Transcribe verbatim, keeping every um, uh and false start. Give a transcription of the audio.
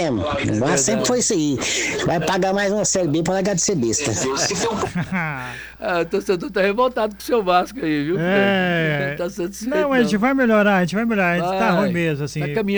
mesmo. O Vasco sempre foi isso aí. Vai pagar mais uma Série B pra largar de ser besta. Ah, o torcedor tá revoltado com o seu Vasco aí, viu? É. Tá satisfeito. Não, a gente vai melhorar, a gente vai melhorar. A gente tá Vai. ruim mesmo, assim. Tá caminhando.